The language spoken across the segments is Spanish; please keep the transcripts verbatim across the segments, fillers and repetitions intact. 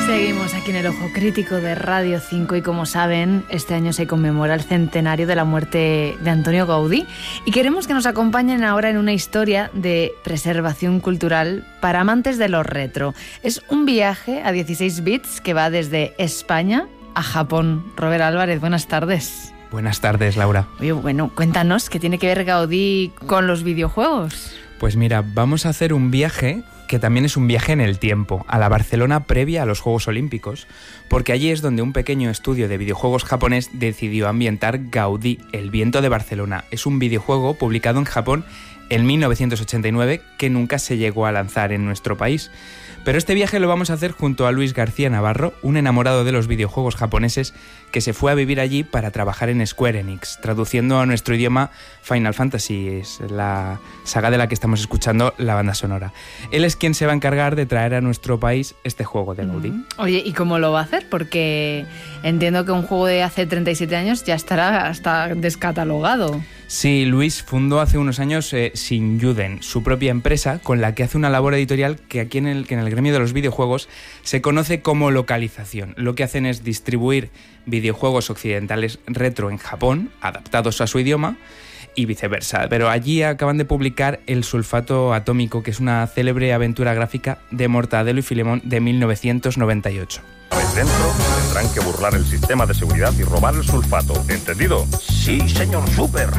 Seguimos aquí en el Ojo Crítico de Radio cinco y como saben, este año se conmemora el centenario de la muerte de Antonio Gaudí y queremos que nos acompañen ahora en una historia de preservación cultural para amantes de lo retro. Es un viaje a dieciséis bits que va desde España a Japón. Robert Álvarez, buenas tardes. Buenas tardes, Laura. Oye, bueno, cuéntanos, ¿qué tiene que ver Gaudí con los videojuegos? Pues mira, vamos a hacer un viaje que también es un viaje en el tiempo, a la Barcelona previa a los Juegos Olímpicos, porque allí es donde un pequeño estudio de videojuegos japonés decidió ambientar Gaudí, el viento de Barcelona. Es un videojuego publicado en Japón en mil novecientos ochenta y nueve que nunca se llegó a lanzar en nuestro país. Pero este viaje lo vamos a hacer junto a Luis García Navarro, un enamorado de los videojuegos japoneses que se fue a vivir allí para trabajar en Square Enix, traduciendo a nuestro idioma Final Fantasy, es la saga de la que estamos escuchando la banda sonora. Él es quien se va a encargar de traer a nuestro país este juego de Gaudí. Mm. Oye, ¿y cómo lo va a hacer? Porque entiendo que un juego de hace treinta y siete años ya estará hasta descatalogado. Sí, Luis fundó hace unos años eh, Shinjuden, su propia empresa, con la que hace una labor editorial que aquí en el, que en el gremio de los videojuegos se conoce como localización. Lo que hacen es distribuir videojuegos occidentales retro en Japón, adaptados a su idioma, y viceversa. Pero allí acaban de publicar El sulfato atómico, que es una célebre aventura gráfica de Mortadelo y Filemón de mil novecientos noventa y ocho. Dentro tendrán que burlar el sistema de seguridad y robar el sulfato. ¿Entendido? Sí, señor Super.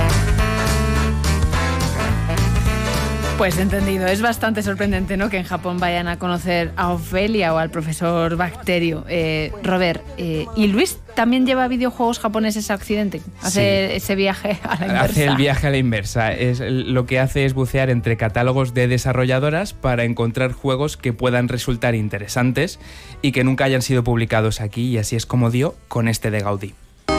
Pues entendido. Es bastante sorprendente, ¿no?, que en Japón vayan a conocer a Ofelia o al profesor Bacterio. Eh, Robert, eh, ¿y Luis también lleva videojuegos japoneses a Occidente? ¿Hace sí. ese viaje a la inversa? Hace el viaje a la inversa. Es, lo que hace es bucear entre catálogos de desarrolladoras para encontrar juegos que puedan resultar interesantes y que nunca hayan sido publicados aquí, y así es como dio con este de Gaudí.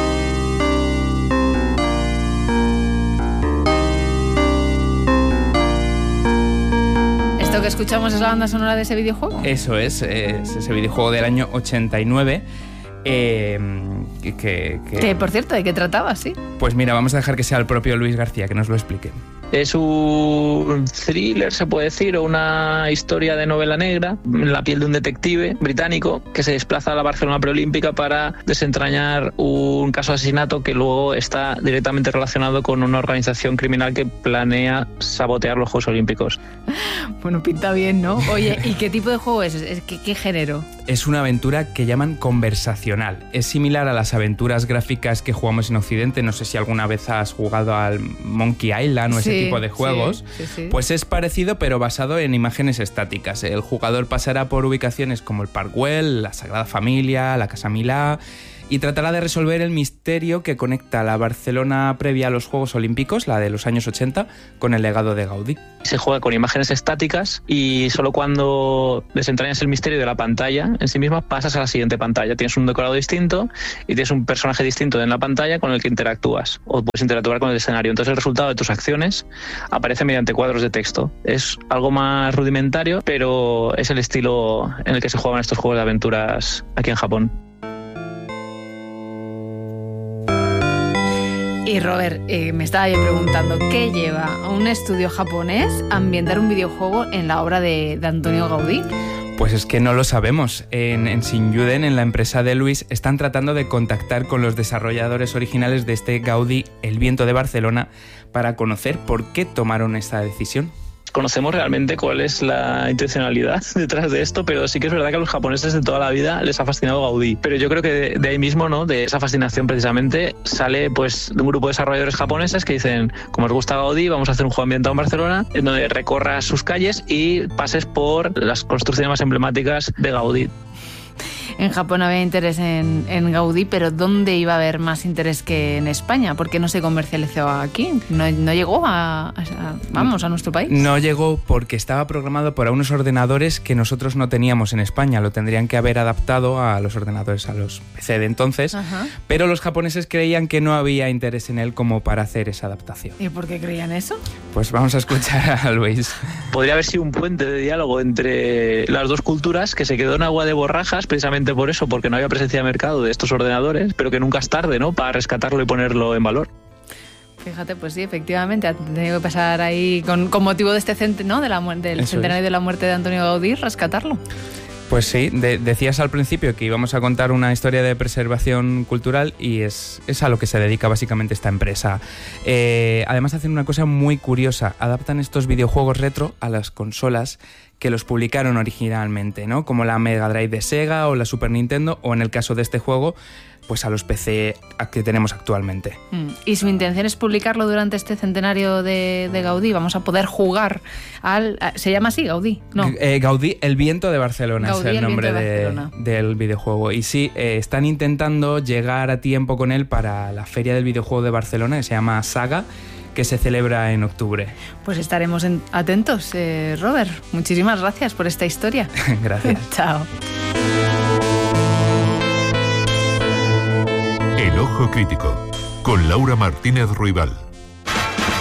¿Lo que escuchamos es la banda sonora de ese videojuego? Eso es, es ese videojuego del año ochenta y nueve. Eh, que, que, que, por cierto, ¿de qué trataba? Sí. Pues mira, vamos a dejar que sea el propio Luis García que nos lo explique. Es un thriller, se puede decir, o una historia de novela negra, en la piel de un detective británico que se desplaza a la Barcelona preolímpica para desentrañar un caso de asesinato que luego está directamente relacionado con una organización criminal que planea sabotear los Juegos Olímpicos. Bueno, pinta bien, ¿no? Oye, ¿y qué tipo de juego es? ¿Qué, qué género? Es una aventura que llaman conversacional. Es similar a las aventuras gráficas que jugamos en Occidente. No sé si alguna vez has jugado al Monkey Island o ese sí, tipo de juegos. Sí, sí, sí. Pues es parecido, pero basado en imágenes estáticas. El jugador pasará por ubicaciones como el Park Güell, la Sagrada Familia, la Casa Milà, y tratará de resolver el misterio que conecta la Barcelona previa a los Juegos Olímpicos, la de los años ochenta, con el legado de Gaudí. Se juega con imágenes estáticas y solo cuando desentrañas el misterio de la pantalla en sí misma pasas a la siguiente pantalla. Tienes un decorado distinto y tienes un personaje distinto en la pantalla con el que interactúas o puedes interactuar con el escenario. Entonces el resultado de tus acciones aparece mediante cuadros de texto. Es algo más rudimentario, pero es el estilo en el que se juegan estos juegos de aventuras aquí en Japón. Y Robert, eh, me estaba yo preguntando, ¿qué lleva a un estudio japonés a ambientar un videojuego en la obra de, de Antonio Gaudí? Pues es que no lo sabemos. En, en Shinjuden, en la empresa de Luis, están tratando de contactar con los desarrolladores originales de este Gaudí, El viento de Barcelona, para conocer por qué tomaron esta decisión. Conocemos realmente cuál es la intencionalidad detrás de esto, pero sí que es verdad que a los japoneses de toda la vida les ha fascinado Gaudí. Pero yo creo que de, de ahí mismo, ¿no?, de esa fascinación precisamente, sale pues de un grupo de desarrolladores japoneses que dicen, como os gusta Gaudí, vamos a hacer un juego ambientado en Barcelona, en donde recorras sus calles y pases por las construcciones más emblemáticas de Gaudí. En Japón había interés en, en Gaudí, pero ¿dónde iba a haber más interés que en España? ¿Por qué no se comercializó aquí? ¿No, no llegó a, a, vamos, a nuestro país? No llegó porque estaba programado para unos ordenadores que nosotros no teníamos en España. Lo tendrían que haber adaptado a los ordenadores, a los P C de entonces. Ajá. Pero los japoneses creían que no había interés en él como para hacer esa adaptación. ¿Y por qué creían eso? Pues vamos a escuchar a Luis. Podría haber sido un puente de diálogo entre las dos culturas que se quedó en agua de borrajas precisamente por eso, porque no había presencia de mercado de estos ordenadores, pero que nunca es tarde, ¿no?, para rescatarlo y ponerlo en valor. Fíjate, pues sí, efectivamente, ha tenido que pasar ahí con, con motivo de este cent- ¿no? de la, del Eso centenario es. de la muerte de Antonio Gaudí, rescatarlo. Pues sí, de, decías al principio que íbamos a contar una historia de preservación cultural y es, es a lo que se dedica básicamente esta empresa. Eh, además hacen una cosa muy curiosa, adaptan estos videojuegos retro a las consolas que los publicaron originalmente, ¿no? Como la Mega Drive de Sega o la Super Nintendo, o en el caso de este juego, pues a los P C que tenemos actualmente. Y su intención es publicarlo durante este centenario de, de Gaudí. Vamos a poder jugar al... ¿Se llama así, Gaudí? No. Eh, Gaudí, el viento de Barcelona Gaudí, es el, el nombre de de, del videojuego. Y sí, eh, están intentando llegar a tiempo con él para la Feria del Videojuego de Barcelona, que se llama Saga, que se celebra en octubre. Pues estaremos en, atentos, eh, Robert. Muchísimas gracias por esta historia. Gracias. Chao. El Ojo Crítico, con Laura Martínez Ruibal.